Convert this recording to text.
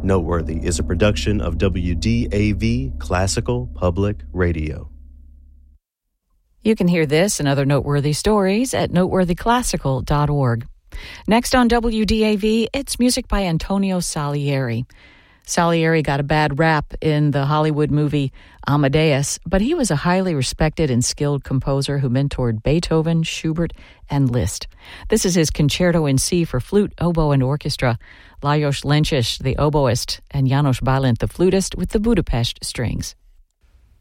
Noteworthy is a production of WDAV Classical Public Radio. You can hear this and other noteworthy stories at noteworthyclassical.org. Next on WDAV, it's music by Antonio Salieri. Salieri got a bad rap in the Hollywood movie Amadeus, but he was a highly respected and skilled composer who mentored Beethoven, Schubert, and Liszt. This is his Concerto in C for flute, oboe, and orchestra. Lajos Lenčić, the oboist, and János Bálint, the flutist, with the Budapest strings.